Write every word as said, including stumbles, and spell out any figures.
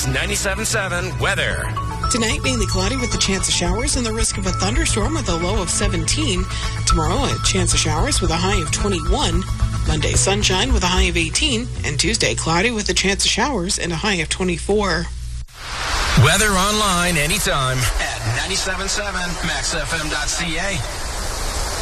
News ninety-seven point seven weather. Tonight, mainly cloudy with the chance of showers and the risk of a thunderstorm with a low of seventeen. Tomorrow, a chance of showers with a high of twenty-one. Monday, sunshine with a high of eighteen. And Tuesday, cloudy with a chance of showers and a high of twenty-four. Weather online anytime at ninety-seven point seven max f m dot c a.